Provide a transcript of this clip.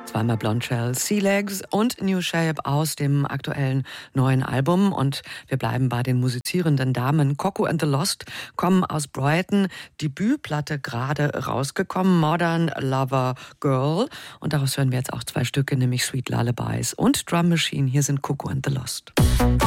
Zweimal Blondshell, Sea Legs und New Shape aus dem aktuellen neuen Album. Und wir bleiben bei den musizierenden Damen. Coco and the Lost kommen aus Brighton. Debütplatte gerade rausgekommen, Modern Lover Girl. Und daraus hören wir jetzt auch 2 Stücke, nämlich Sweet Lullabies und Drum Machine. Hier sind Coco and the Lost.